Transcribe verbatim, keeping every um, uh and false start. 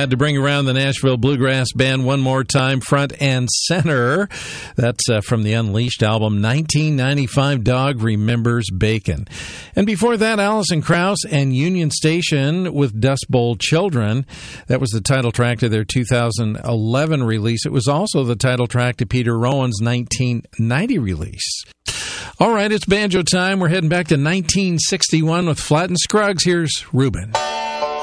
glad to bring around the Nashville Bluegrass Band one more time, front and center. That's uh, from the Unleashed album, nineteen ninety-five, Dog Remembers Bacon. And before that, Alison Krauss and Union Station with Dust Bowl Children. That was the title track to their two thousand eleven release. It was also the title track to Peter Rowan's nineteen ninety release. All right, it's banjo time. We're heading back to nineteen sixty-one with Flatt and Scruggs. Here's Reuben.